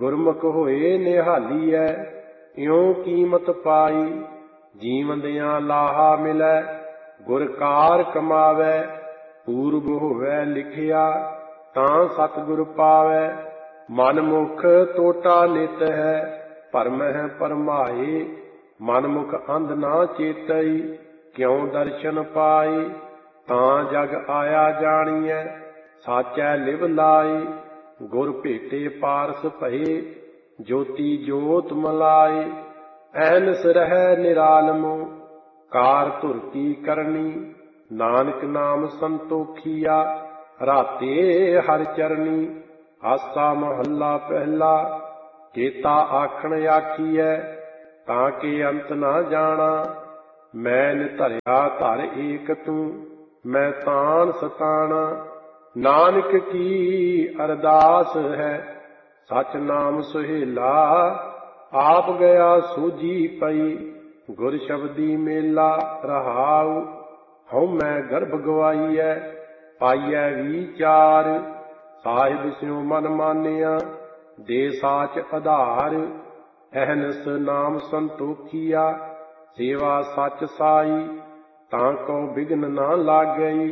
ਗੁਰਮੁਖ ਹੋਏ ਨਿਹਾਲੀਐ, ਇਉਂ ਕੀਮਤ ਪਾਈ। ਜੀਵੰਦਿਆਂ ਲਾਹਾ ਮਿਲੈ, ਗੁਰ ਕਾਰ ਕਮਾਵੈ। ਪੂਰਬ ਹੋਵੈ ਲਿਖਿਆ, ਤਾਂ ਸਤਿਗੁਰ ਪਾਵੈ। ਮਨ ਮੁਖ ਟੋਟਾ ਨਿਤ ਹੈ, ਭਰਮਹਿ ਭਰਮਾਏ। ਮਨ ਮੁਖ ਅੰਧ ਨਾ ਚੇਤਈ, ਕਿਉ ਦਰਸ਼ਨ ਪਾਏ। ਤਾਂ ਜਗ ਆਇਆ ਜਾਣੀਐ, ਸਾਚੈ ਲਿਵ ਲਾਈ। ਗੁਰ ਭੇਟੇ ਪਾਰਸ ਭਏ, ਜੋਤੀ ਜੋਤ ਮਲਾਈ। ਐਨਸ ਰਹਿ ਨਿਰਾਲਮੁ, ਕਾਰ ਧੁਰ ਕੀ ਕਰਨੀ। ਨਾਨਕ ਨਾਮ ਸੰਤੋਖੀਆ, ਰਾਤੇ ਹਰਿ ਚਰਨੀ। ਆਸਾ ਮਹੱਲਾ ਪਹਿਲਾ। ਕੇਤਾ ਆਖਣ ਆਖੀਐ, ਤਾਂ ਕਿ ਅੰਤ ਨਾ ਜਾਣਾ। ਮੈਨ ਧਰਿਆ ਧਰ ਏਕ ਤੂੰ, ਮੈਂ ਤਾਣ ਸਤਾਣਾ। ਨਾਨਕ ਕੀ ਅਰਦਾਸ ਹੈ, ਸਚ ਨਾਮ ਸੁਹੇਲਾ। ਆਪ ਗਿਆ ਸੂਝੀ ਪਈ, ਗੁਰ ਸ਼ਬਦੀ ਮੇਲਾ। ਰਹਾਉ ਹਉ ਮੈਂ ਗਰਭ ਗਵਾਈਐ, ਪਾਈਐ ਵੀਚਾਰ। ਸਾਹਿਬ ਸਿਉ ਮਨ ਮਾਨਿਆ, ਦੇ ਸਾਚ ਆਧਾਰ। ਅਹਨਸ ਨਾਮ ਸੰਤੋਖੀਆ, ਸੇਵਾ ਸਚ ਸਾਈ। ਤਾਂ ਕਉ ਬਿਘਨ ਨਾ ਲਾਗਈ,